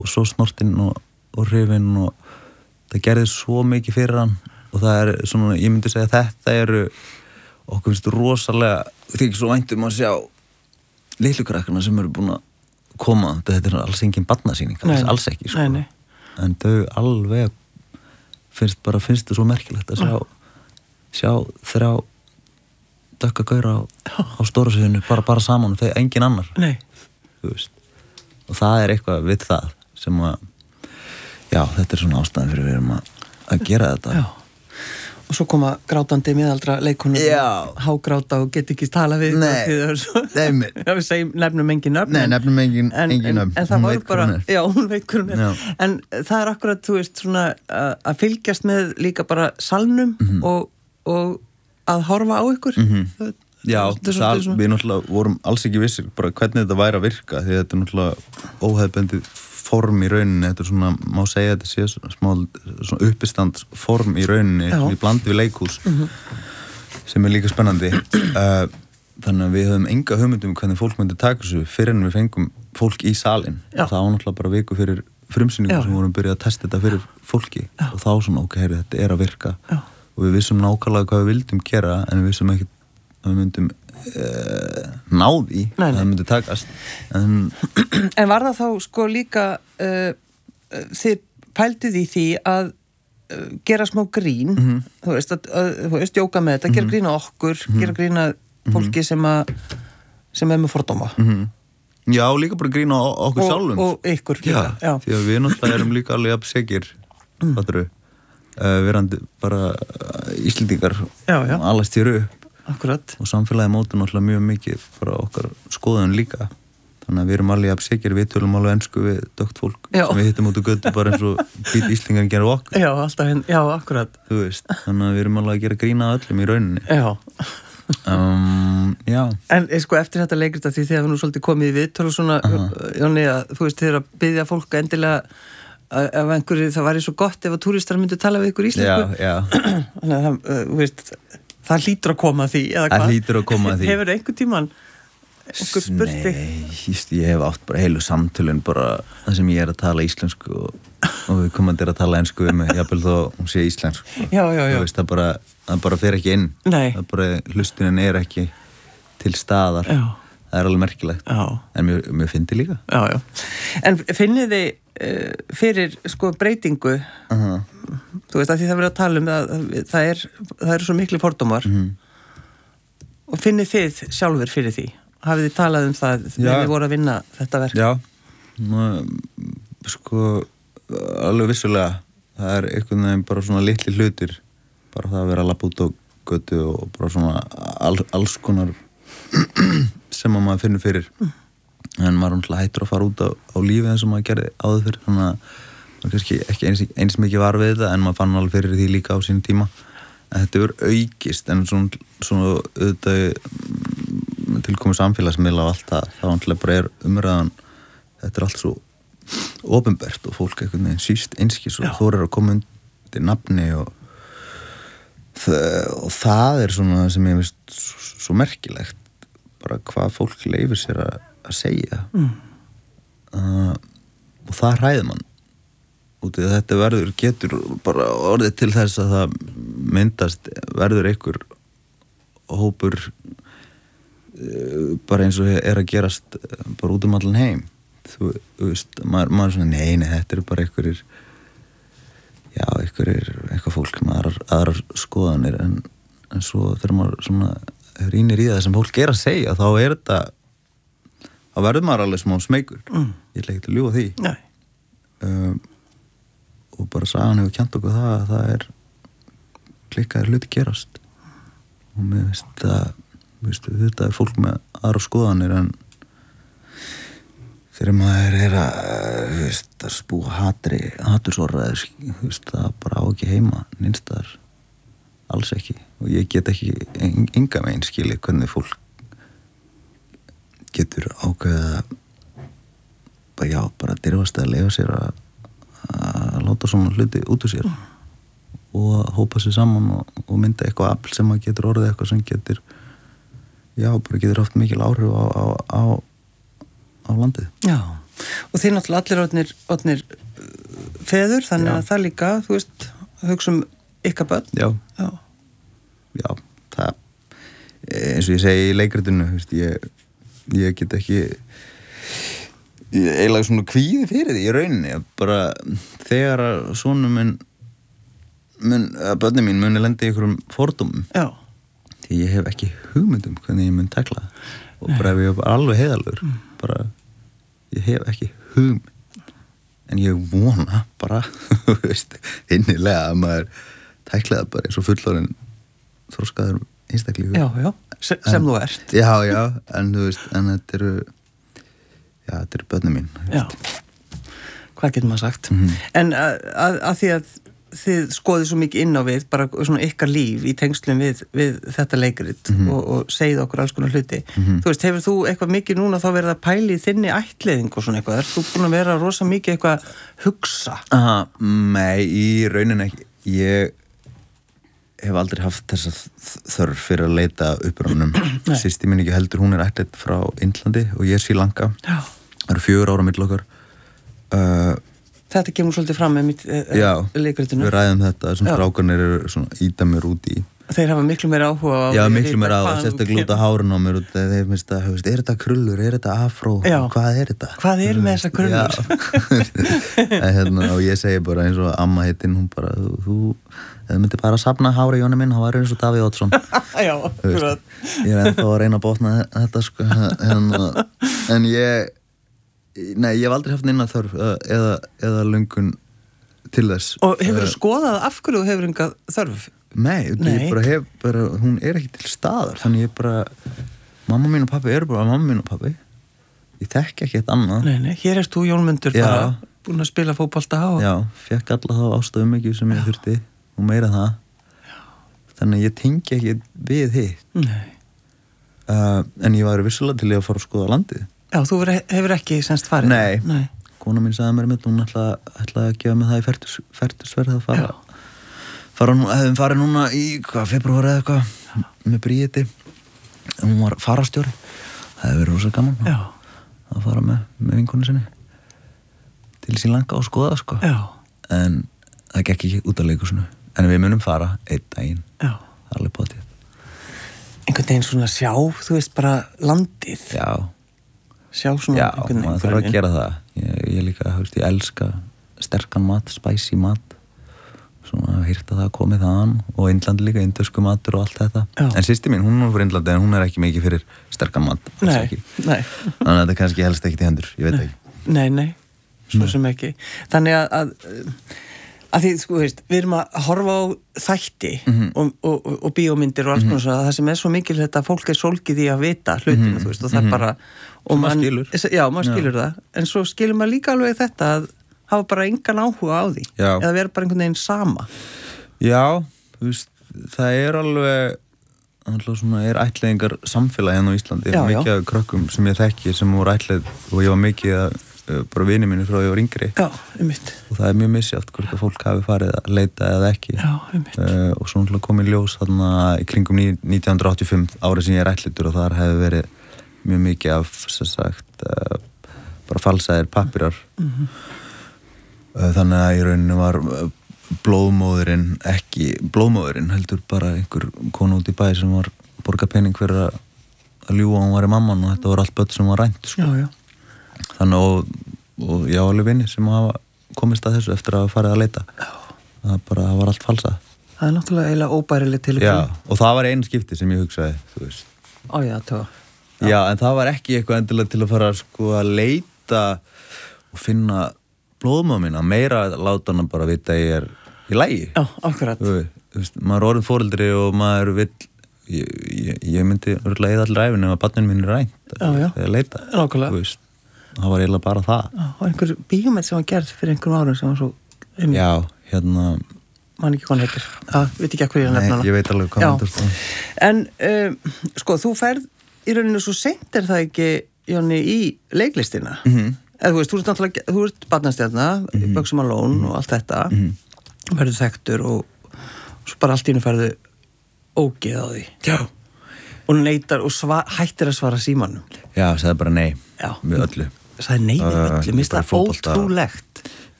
svo snortinn og hrifinn og það gerði svo mikið fyrir hann og það svona, ég myndi segja að þetta eru okkur finnst rosalega þykir svo væntum að sjá litlu krakkana sem eru búin að koma þetta alls engin barnasýning alls ekki sko. Nei. En þau alveg finnst það svo merkilegt að sjá 3 dökka gaura á stóra sviðinu bara saman og þau engin annar. Nei. Þú veist. Og það eitthvað við það sem að já, þetta svona ástæðan fyrir við erum að gera þetta. Já. Og svo koma grátandi miðaldra leikonur hágráta og get ekki tala við Nei, já, við segjum nefnum engin nöfn Nei, nefnum engin nöfn En það var bara, já, hún veit hvernig en það akkurat, þú veist, svona að fylgjast með líka bara salnum og að horfa á ykkur Já, við náttúrulega vorum alls ekki vissir bara hvernig þetta væri að virka því þetta náttúrulega óhefðbundið form í rauninni, þetta svona, má segja þetta sé smá svona uppistands form í rauninni, við blandum við leikhús sem líka spennandi þannig að við höfum enga hugmyndum hvernig fólk myndi taka þessu fyrir en við fengum fólk í salin og það var náttúrulega bara viku fyrir frumsýningu sem vorum byrjað að testa þetta fyrir fólki og þá svona, ok, þetta að virka og við vissum nákvæmlega hvað við vildum gera en við vissum ekki að við myndum náði að það myndi takast En var það þá sko líka þið pælduð í því að gera smá grín þú veist, jóka með þetta gera grín á okkur, gera grín að fólki sem með fordóma Já, líka bara grín á okkur sjálfum og ykkur líka Já, því að við náttúrulega erum líka alveg jafnsegir verandi bara Íslendingar alast hér upp Akkurat. Og samfélagi móta náttúrulega mjög mikið bara okkar skoðun líka þannig að við erum alveg jafnsegir, við tölum alveg ensku við dögt fólk sem við hittum út á götu bara eins og být Íslendingar gera okkur Já, alltaf já, akkurat Þú veist, þannig að við erum alveg að gera grína öllum í rauninni Já En sko eftir þetta leikrita því þegar við nú svolítið komið í viðtöl og svona, Jóni, að þú veist, þið að biðja fólk endilega af einhverju, það væri svo gott ef að túristar myndu tala við ykkur íslensku Já Þannig að þú veist það hlýtur að koma að því eða hvað? Það hlýtur að koma að því Hefur einhvern tímann einhver spurt þig? Nei, ég hef átt bara heilu samtölun bara það sem ég að tala íslensku og við komandi að tala ensku jafnvel þó hún sé íslensku Já Þú veist, það bara fer ekki inn Nei Það bara, hlustunin ekki til staðar Það alveg merkilegt En mér fyndi líka Já En finnið þið fyrir sko breytingu þú veist að því það verið að tala að það eru svo miklu fordómar og finnið þið sjálfur fyrir því hafið þið talað það þegar þið voru að vinna þetta verk Já, sko alveg vissulega það einhvern veginn bara svona litli hlutir bara það að vera að labba út á götu og bara svona alls konar sem að maður finnur fyrir en maður náttúrulega hættur að fara út á lífið eins og maður gerði áður fyrir þannig að maður kannski ekki eins mikið var við þetta en maður fann alveg fyrir því líka á sín tíma en þetta aukist en svona auðvitað tilkomu samfélagsmiðla og allt það náttúrulega bara umræðan þetta allt svo opinbert og fólk einhvern veginn síst einskis og þórir að koma undir nafni og það svona sem ég veist svo merkilegt bara hvað fólk leifir sér að segja og það hræðir mann út í að þetta getur bara orðið til þess að það myndast verður einhver hópur bara eins og að gerast bara út allan heim þú veist, maður svona nei, þetta eru bara einhverjir eitthvað fólk með aðrar skoðanir en svo þegar maður svona rýnir í það sem fólk að segja þá þetta þá verður maður alveg smá smeykur ég ætla ekki að ljúga því og bara sagan hefur kennt okkur það að það klikkaðir hluti gerast og mér veist að þetta fólk með aðra skoðanir en þegar maður að spúa hatursorðaður það bara á ekki heima neinstaðar alls ekki og ég get ekki enga megin skilið hvernig fólk getur ákveða bara dirfast að leyfa sér að láta svona hluti út úr sér og að hópa sér saman og mynda eitthvað afl sem að getur orðið eitthvað sem getur bara getur haft mikil áhrif á landið. Já. Og þið náttúrulega allir orðnir feður, þannig að það líka, þú veist, hugsa ykkar börn. Já, það eins og ég segi í leikritinu, þú veist, ég get ekki ég eiginlega svona kvíði fyrir því í rauninni, bara þegar að sonum börnin mín muni lendi í einhverjum fordómum. Því ég hef ekki hugmyndum hvernig ég mun tekla og bara ef ég er alveg heiðalur bara, ég hef ekki hugmynd en ég vona bara þú veist, innilega að maður tæklaði bara eins og fullorðin þroskaður einstaklega sem þú ert en þú veist, en þetta eru börnin mín hvað getur maður sagt en að því að þið skoðið svo mikið inn á við bara svona ykkar líf í tengslum við þetta leikrit og segið okkur alls konar hluti þú veist, hefur þú eitthvað mikið núna þá verið að pæli í þinni ættleiðing og svona eitthvað er þú búin að vera rosa mikið eitthvað hugsa? Nei, í rauninni ekki ég hef aldrei haft þessa þörf fyrir að leita upprunanum systir mín ekki heldur, hún er ættleidd frá Indlandi og ég er Sri Lanka það eru 4 ára milli okkar Þetta kemur svolítið fram með leikritinu. Já, við ræðum þetta sem strákarnir eru svona íta mér út í. Þeir hafa miklu meira áhuga á Já, miklu meira á að sérstaklega út á hárun á mér og þeir finnst að, er þetta krullur, er þetta afró, hvað er þetta? Hvað er með þessa krullur? Og ég segi bara eins og amma heitin, hún bara, þú myndi bara að safna hári í honum minn, hann var eins og Davíð Oddsson. Já, akkurat. Ég er ennþá að reyna að botna þetta, sko, en ég hef aldrei haft neina þörf eða löngun til þess. Og hefur þú skoðað af hverju þú hefur engað þörf? Nei. Ég bara hún er ekki til staðar, þannig ég bara mamma mín og pabbi eru bara mamma mín og pabbi. Ég þekki ekki eitt annað. Nei, hér erst þú Jónmundur bara búin að spila fótbolta og Já, fekk alla þá ástöðum ekki sem ég þurfti og meira það. Þannig ég tengi ekki við hitt. Nei. En ég var vissulega til að fara að skoða landið. Já, þú hefur ekki semst farið? Nei. Kona mín sagði mér hún ætlaði að gefa mig það í fertugsverð að hefðum farið núna í febrúar eða eitthvað með Bríeti. Hún var farastjóri. Það hefði verið rosa gaman að fara með vinkonu sinni til Sri Lanka og skoða sko. En það gekk ekki út af leikhúsinu. En við munum fara einn daginn. Það er alveg potið. Einhvern veginn svona sjá, þú veist, bara landið. Sjá svona Já, maður þarf að gera það. Ég líka, ég elska sterkan mat, spicy mat. Svona hýrt að það komið þaðan og Indlandi líka, indversku matur og allt þetta. En systir mín, hún er frá Indlandi en hún er ekki mikið fyrir sterkan mat. Nei. Þannig að þetta kannski helst ekki til hendur, ég veit ekki. Nei, svo sem ekki. Þannig að því, sko, veist, við erum að horfa á þætti og bíómyndir og alls konar svona, það sem er svo mikil þetta fólk er sólgið í að vita hlutinu, þú veist, og það bara og maður skilur. Já, maður skilur það, en svo skilur maður líka alveg þetta að hafa bara engan áhuga á því eða vera bara einhvern veginn sama. Já, þú veist, það er alveg svona, ættleiðingar samfélagi hérna á Íslandi, mikið af krökkum sem ég þekki sem voru ættleið og ég var mikið að bara vini mínu frá því ég var yngri og það er mjög misjátt hvort að fólk hafi farið að leita eða ekki og svo náttúrulega kom í ljós þarna í kringum 1985 árið sem ég er ættleitur og þar hefði verið mjög mikið af sem sagt bara falsaðir pappirar þannig að í rauninu var blóðmóðurinn ekki blóðmóðurinn heldur bara einhver konu út í bæ sem var borga pening fyrir að ljúga hún var í mamman og þetta var allt börn sem var rænt sko. Þannig og ég á alveg vinni sem hafa komist að þessu eftir að hafa farið að leita það var allt falsað. Það er náttúrulega eiginlega óbærilegt til og það var einu skipti sem ég hugsaði, þú veist Já, en það var ekki eitthvað endilega til að fara sko að leita og finna blóðmóður mína, meira að láta hana bara vita að ég er í lagi. Já, akkurat. Þú veist, maður er orðin foreldri og maður vill ég myndi örgulega eða allir æfinu ef að barninu mín er rænt að leita. Nákvæmlega. Þú veist, það var eiginlega bara það. Og einhver bíómynd sem var gerð fyrir einhverjum árum sem var svo Já, man ekki hvað hann heitir. Veit ekki að hverju ég nefna hana. Nei, ég veit alveg hvað hann heitir. En sko, þú ferð í rauninu svo seint er það ekki, Jóni, í leiklistina. Eða þú veist, þú ert barnastjarna, Bugsum Alone og allt þetta, verður þekktur og svo bara allt í einu ferðu ógeð á því. Já. Og neitar og hættir að svara símanum. Já, sagði bara nei við öllu. sagði nei við öllu, mér finnst það ótrúlegt